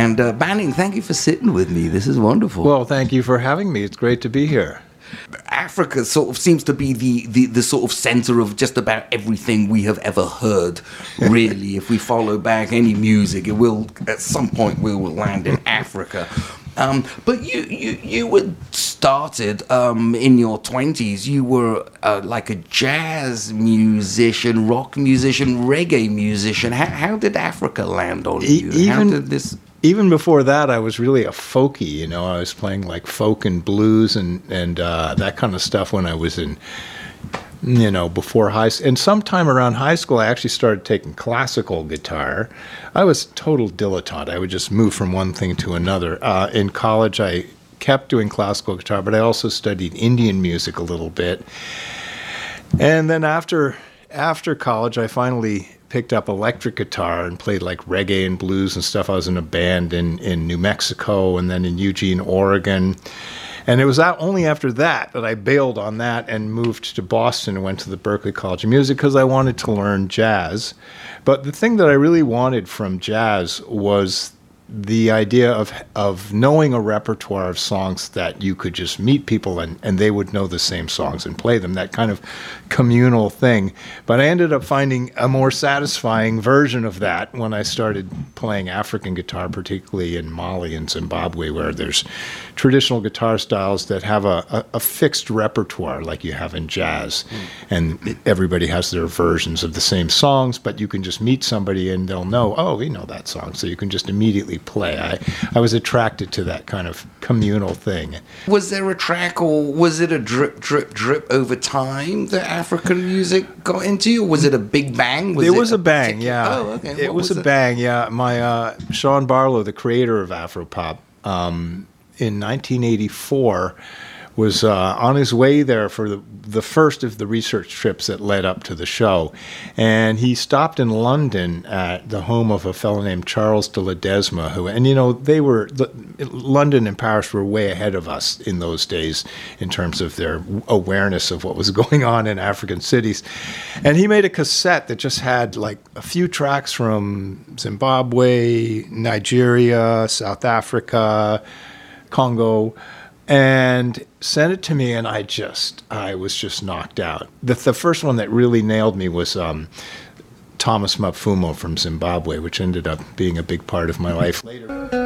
And Banning, thank you for sitting with me. This is wonderful. Well, thank you for having me. It's great to be here. Africa sort of seems to be the sort of center of just about everything we have ever heard, really. If we follow back any music, it will, at some point, we will land in Africa. But you were started in your 20s. You were like a jazz musician, rock musician, reggae musician. How did Africa land on you? How did this... Even before that, I was really a folkie, you know. I was playing like folk and blues and that kind of stuff when I was in, you know, before high school. And sometime around high school, I actually started taking classical guitar. I was total dilettante. I would just move from one thing to another. In college, I kept doing classical guitar, but I also studied Indian music a little bit. And then after college, I finally picked up electric guitar and played like reggae and blues and stuff. I was in a band in New Mexico and then in Eugene, Oregon. And it was only after that I bailed on that and moved to Boston and went to the Berklee College of Music because I wanted to learn jazz. But the thing that I really wanted from jazz was the idea of knowing a repertoire of songs that you could just meet people and they would know the same songs and play them, that kind of communal thing. But I ended up finding a more satisfying version of that when I started playing African guitar, particularly in Mali and Zimbabwe, where there's traditional guitar styles that have a fixed repertoire like you have in jazz. And everybody has their versions of the same songs, but you can just meet somebody and they'll know, oh, we know that song, so you can just immediately play. I was attracted to that kind of communal thing. Was there a track, or was it a drip, drip, drip over time that African music got into you? Was it a big bang? It was a bang, yeah. Oh, okay. It was a bang, yeah. My Sean Barlow, the creator of Afropop, in 1984 was on his way there for the first of the research trips that led up to the show. And he stopped in London at the home of a fellow named Charles de Ledesma, and you know, London and Paris were way ahead of us in those days in terms of their awareness of what was going on in African cities. And he made a cassette that just had like a few tracks from Zimbabwe, Nigeria, South Africa, Congo, and sent it to me, and I was just knocked out. The first one that really nailed me was Thomas Mapfumo from Zimbabwe, which ended up being a big part of my life later.